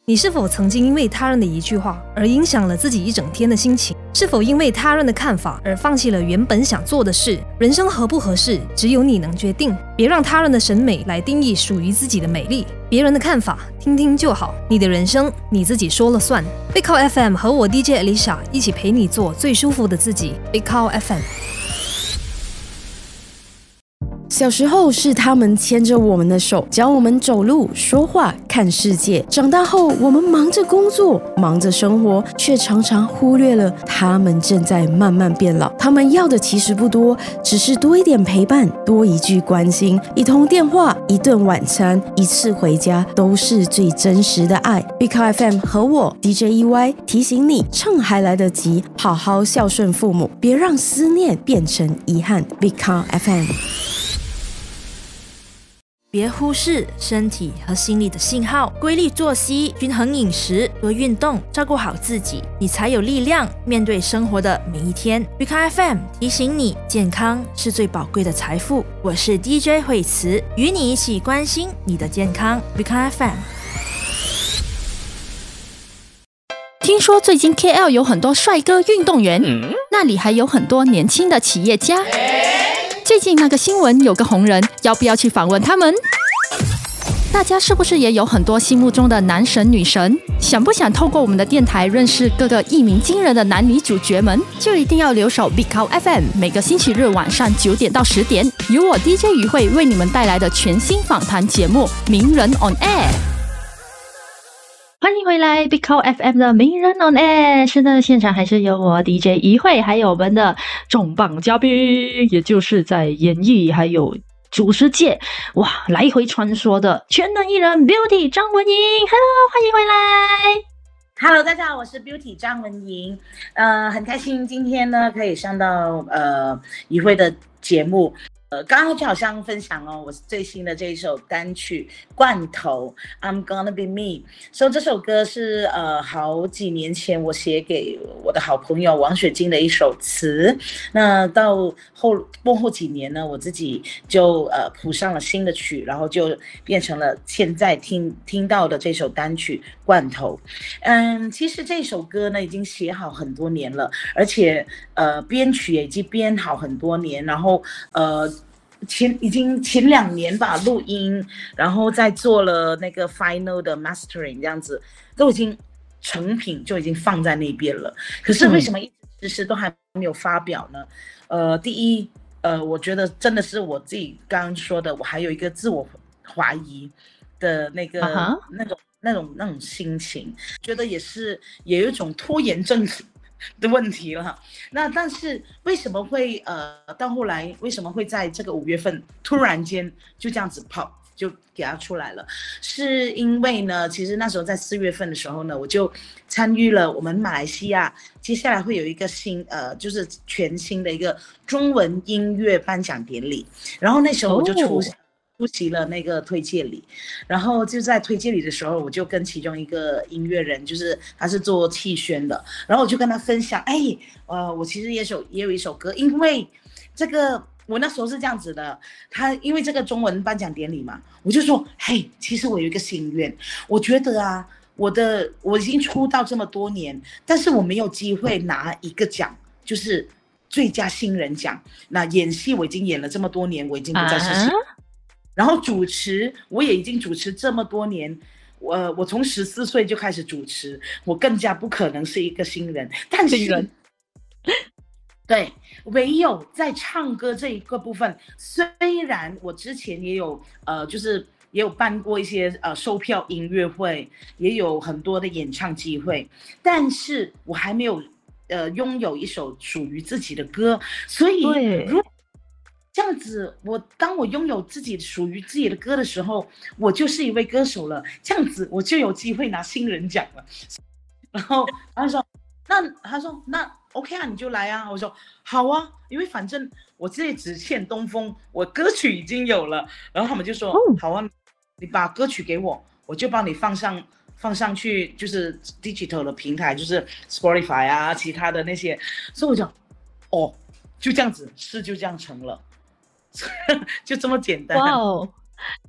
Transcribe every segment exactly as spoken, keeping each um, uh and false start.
你是否曾经因为他人的一句话而影响了自己一整天的心情？是否因为他人的看法而放弃了原本想做的事？人生合不合适，只有你能决定。别让他人的审美来定义属于自己的美丽。别人的看法听听就好，你的人生你自己说了算。Big Cow F M 和我 D J Alicia 一起陪你做最舒服的自己。Big Cow F M。 小时候是他们牵着我们的手，教我们走路、说话、看世界。长大后，我们忙着工作，忙着生活，却常常忽略了他们正在慢慢变老。他们要的其实不多，只是多一点陪伴，多一句关心，一通电话，一顿晚餐，一次回家，都是最真实的爱。Big Cow F M 和我 D J E Y 提醒你，趁还来得及，好好孝顺父母，别让思念变成遗憾。Big Cow F M。 别忽视身体和心理的信号，规律作息，均衡饮食，多运动，照顾好自己，你才有力量面对生活的每一天。Big Cow F M 提醒你，健康是最宝贵的财富。我是 D J 惠慈，与你一起关心你的健康。Big Cow F M。 听说最近 K L 有很多帅哥运动员，嗯、那里还有很多年轻的企业家。最近那个新闻有个红人，要不要去访问他们？大家是不是也有很多心目中的男神女神？想不想透过我们的电台认识各个一鸣惊人的男女主角们？就一定要留守 Big Cow F M， 每个星期日晚上九点到十点，由我 D J 于慧为你们带来的全新访谈节目《名人 on Air》。欢迎回来 Big Cow F M 的名人 on air， 现在的现场还是有我 D J 一慧，还有我们的重磅嘉宾，也就是在演艺还有主持界哇来回穿梭的全能艺人 Beauty 张文莹。 Hello， 欢迎回来。 Hello， 大家好，我是 Beauty 张文莹，呃，很开心今天呢可以上到呃一慧的节目。呃，刚刚就好像分享哦，我最新的这一首单曲《罐头》I'm Gonna Be Me。所以这首歌是呃好几年前我写给我的好朋友王雪晶的一首词。那到后幕后几年呢，我自己就呃谱上了新的曲，然后就变成了现在听听到的这首单曲《罐头》。嗯，其实这首歌呢已经写好很多年了，而且呃编曲也已经编好很多年，然后呃。前已经前两年吧录音，然后再做了那个 final 的 mastering， 这样子都已经成品就已经放在那边了。可是为什么一直迟迟都还没有发表呢？呃，第一，呃，我觉得真的是我自己刚刚说的，我还有一个自我怀疑的那个、uh-huh. 那种那种那种心情，觉得也是也有一种拖延症的问题了。那但是为什么会呃到后来为什么会在这个五月份突然间就这样子跑就给它出来了？是因为呢，其实那时候在四月份的时候呢，我就参与了我们马来西亚接下来会有一个新呃就是全新的一个中文音乐颁奖典礼，然后那时候我就出席、oh.出席了那个推介礼，然后就在推介礼的时候，我就跟其中一个音乐人，就是他是做气宣的，然后我就跟他分享，哎，呃，我其实也有也有一首歌，因为这个我那时候是这样子的，他因为这个中文颁奖典礼嘛，我就说，嘿，其实我有一个心愿，我觉得啊，我的我已经出道这么多年，但是我没有机会拿一个奖，就是最佳新人奖。那演戏我已经演了这么多年，我已经不再是新人。啊然后主持我也已经主持这么多年，我我从十四岁就开始主持，我更加不可能是一个新人。但是对，唯有在唱歌这一个部分，虽然我之前也有呃就是也有办过一些呃售票音乐会，也有很多的演唱机会，但是我还没有呃拥有一首属于自己的歌。所以如果这样子，我当我拥有自己属于自己的歌的时候，我就是一位歌手了。这样子，我就有机会拿新人奖了。然后他说：“那他说那 OK 啊，你就来啊。”我说：“好啊，因为反正我这只欠东风，我歌曲已经有了。”然后他们就说：“好啊，你把歌曲给我，我就帮你放上放上去，就是 digital 的平台，就是 Spotify 啊，其他的那些。”所以我就哦，就这样子，事就这样成了。就这么简单。 哇哦！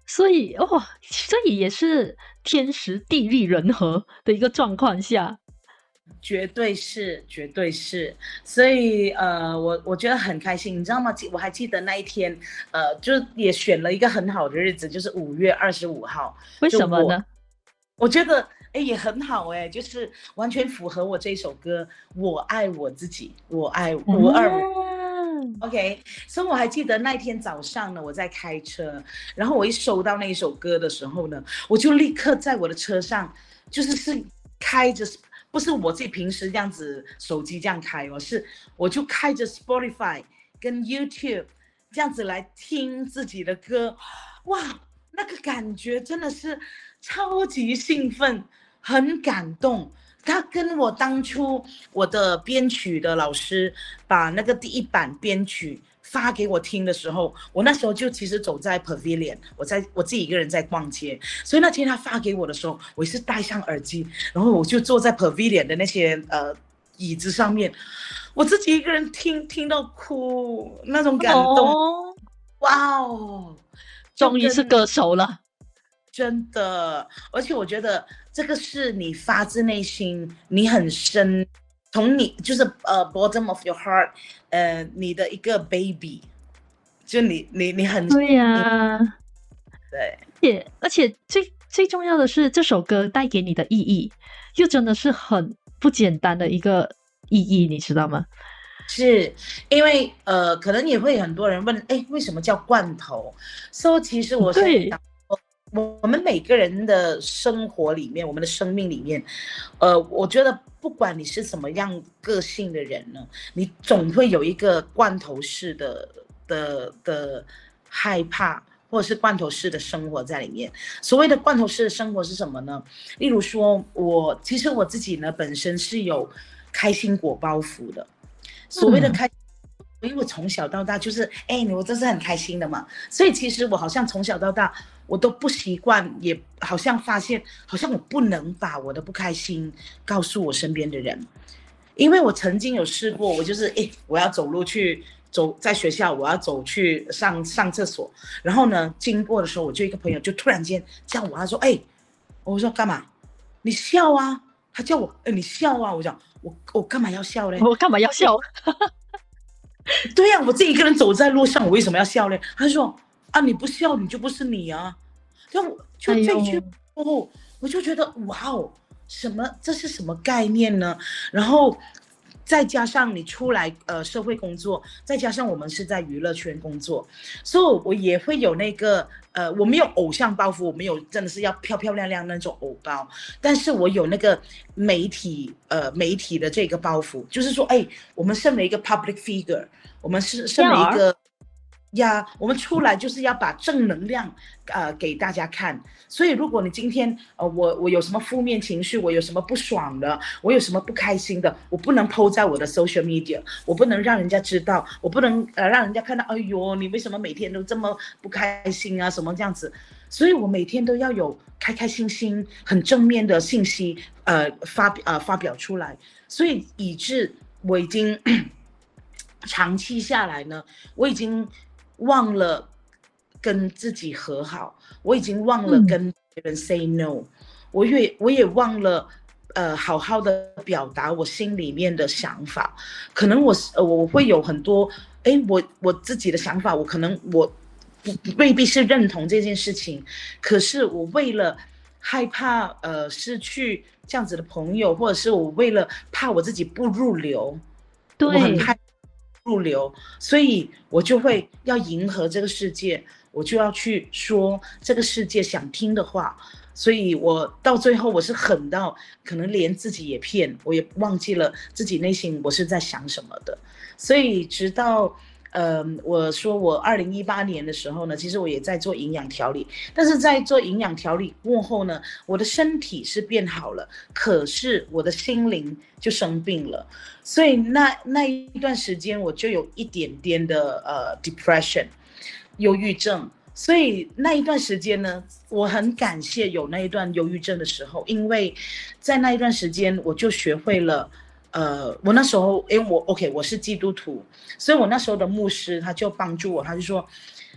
所以哦，所以也是天时地利人和的一个状况下。 绝对是，绝对是，所以呃，我我觉得很开心，你知道吗？我还记得那一天，呃，就也选了一个很好的日子，就是五月二十五号。 为什么呢？ 我, 我觉得哎也很好哎，就是完全符合我这首歌《我爱我自己》，我爱五二五。OK， 所以我还记得那一天早上呢，我在开车，然后我一收到那一首歌的时候呢，我就立刻在我的车上，就是是开着。不是我自己平时这样子手机这样开哦，是我就开着 Spotify 跟 YouTube 这样子来听自己的歌，哇，那个感觉真的是超级兴奋，很感动。他跟我当初我的编曲的老师把那个第一版编曲发给我听的时候，我那时候就其实走在 Pavilion， 我在我自己一个人在逛街，所以那天他发给我的时候，我是戴上耳机，然后我就坐在 Pavilion 的那些呃椅子上面，我自己一个人听听到哭，那种感动，哦、哇哦， 终于是歌手了， 真的，而且我觉得这个是你发自内心，你很深。从你就是呃、uh, bottom of your heart， 呃，你的一个 baby， 就你你你很对呀、啊， 对， 也而且最最重要的是这首歌带给你的意义，又真的是很不简单的一个意义，你知道吗？ 是因为呃，可能也会很多人问，哎，为什么叫罐头？所以其实我是想说，我们每个人的生活里面，我们的生命里面，呃，我觉得。不管你是什么样个性的人呢，你总会有一个罐头式的的的害怕，或者是罐头式的生活在里面。所谓的罐头式的生活是什么呢？例如说，我其实我自己呢本身是有开心果包袱的。所谓的开，因为我从小到大就是，哎，我真是很开心的嘛，所以其实我好像从小到大。我都不习惯，也好像发现，好像我不能把我的不开心告诉我身边的人，因为我曾经有试过，我就是诶，我要走路去走，在学校我要走去上上厕所，然后呢，经过的时候，我就一个朋友就突然间叫我，他说，哎，我说干嘛？你笑啊？他叫我，哎，你笑啊？我讲，我我干嘛要笑嘞？ 我干嘛要笑？ 对呀、啊，我自己一个人走在路上，我为什么要笑嘞？他说。啊！你不笑，你就不是你啊！就就这句哦，我就觉得哇哦，什么这是什么概念呢？然后再加上你出来呃社会工作，再加上我们是在娱乐圈工作，所以我也会有那个呃，我没有偶像包袱，我没有真的是要漂漂亮亮那种偶包，但是我有那个媒体呃媒体的这个包袱，就是说，哎，我们身为一个 public figure， 我们是身为一个。呀，我们出来就是要把正能量呃给大家看，所以如果你今天呃我我有什么负面情绪，我有什么不爽的，我有什么不开心的，我不能 po 在我的 social media， 我不能让人家知道，我不能呃让人家看到，哎呦你为什么每天都这么不开心啊什么这样子，所以我每天都要有开开心心很正面的信息呃发呃发表出来，所以以致我已经长期下来呢，我已经忘了跟自己和好，我已经忘了跟别人 say no，、嗯、我也我也忘了，呃，好好的表达我心里面的想法。可能我呃我会有很多，哎，我我自己的想法，我可能我未必是認同這件事情，可是我為了害怕呃失去這樣子的朋友，或者是我為了怕我自己不入流， 對， 我很害入流，所以我就會要迎合這個世界，我就要去說這個世界想聽的話，所以我到最後我是狠到可能連自己也騙，我也忘記了自己內心我是在想什麼的，所以直到呃，我說我二零一八年的時候呢，其實我也在做營養調理，但是在做營養調理過後呢，我的身體是變好了，可是我的心靈就生病了，所以那那一段時間我就有一點點的呃 depression 憂鬱症，所以那一段時間呢，我很感謝有那一段憂鬱症的時候，因為在那一段時間我就學會了呃，我那時候因為我 OK 我是基督徒，所以我那時候的牧師他就幫助我，他就說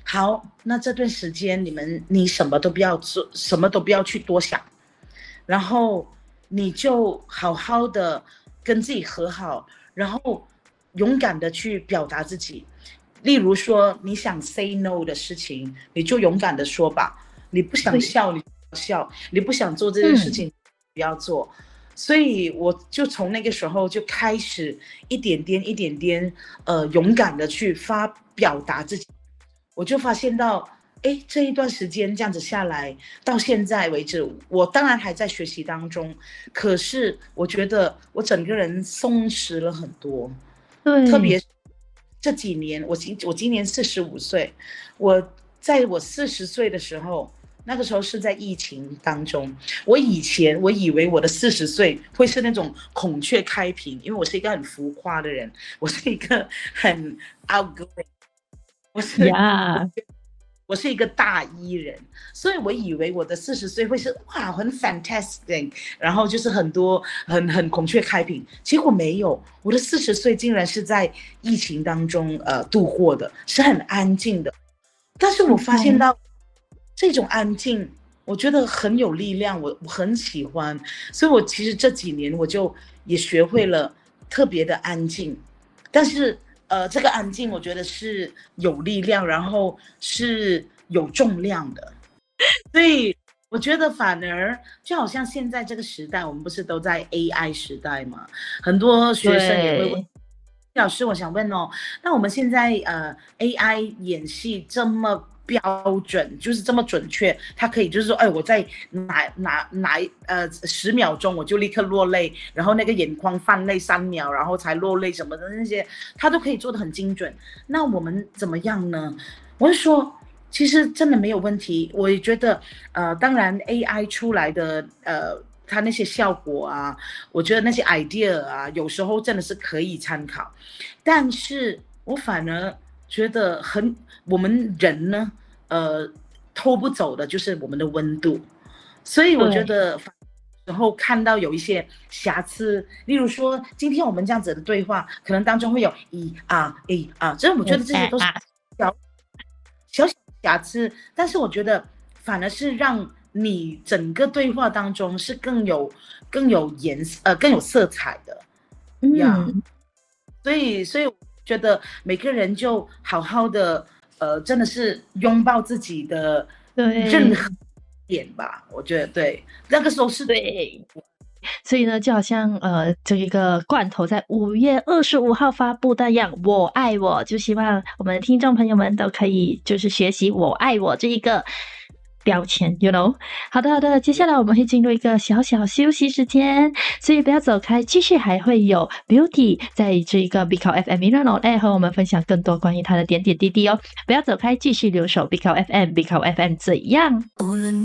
好，那这段时间你们你什么都不要做，什么都不要去多想，然后你就好好的跟自己和好，然后勇敢的去表达自己。例如说你想 say no 的事情，你就勇敢的说吧，你不想笑你不要笑，你不想做这件事情、嗯、不要做。所以我就从那个时候就开始一点点一点点呃勇敢的去发表达自己。我就发现到哎，这一段时间这样子下来到现在为止，我当然还在学习当中，可是我觉得我整个人松弛了很多。 对， 特别这几年，我今我今年四十五岁，我在我四十岁的时候，那个时候是在疫情当中。我以前我以为我的四十岁会是那种孔雀开屏，因为我是一个很浮夸的人，我是一个很 outgoing， 我是、yeah. 我是一个大E人，所以我以为我的四十岁会是哇很 fantastic， 然后就是很多很很孔雀开屏，结果没有，我的四十岁竟然是在疫情当中呃度过的，是很安静的。但是我发现到这种安静，我觉得很有力量，我我很喜欢，所以我其实这几年我就也学会了特别的安静，但是。呃，这个安静我觉得是有力量，然后是有重量的，所以我觉得反而就好像现在这个时代，我们不是都在 A I 时代嘛，很多学生也会问老师，我想问哦，那我们现在呃 A I 演戏这么标准，就是这么准确，它可以就是说，哎，我在哪哪哪呃十秒钟我就立刻落泪，然后那个眼眶泛泪三秒，然后才落泪什么的那些，它都可以做得很精准。那我们怎么样呢？我就说，其实真的没有问题。我也觉得，呃，当然 A I 出来的呃，它那些效果啊，我觉得那些 idea 啊，有时候真的是可以参考，但是我反而觉得很，我们人呢。呃，偷不走的就是我们的温度，所以我觉得，然后看到有一些瑕疵，例如说今天我们这样子的对话，可能当中会有一啊一啊，这我觉得这些都是小小小瑕疵，但是我觉得反而是让你整个对话当中是更有更有颜色呃更有色彩的，呀、嗯，所以所以我觉得每个人就好好的。呃，真的是拥抱自己的任何点吧，我觉得对，那个时候是对。所以呢，就好像呃，这一个罐头在五月二十五号发布的样，我爱我，就希望我们的听众朋友们都可以就是学习我爱我这一个标签 you know。 好的好的，接下来我们会进入一个小小休息时间，所以不要走开，继续还会有 Beauty 在这个 Bicao F M Mirror on Air 和我们分享更多关于他的点点滴滴哦，不要走开，继续留守 Bicao F M Bicao F M 怎样。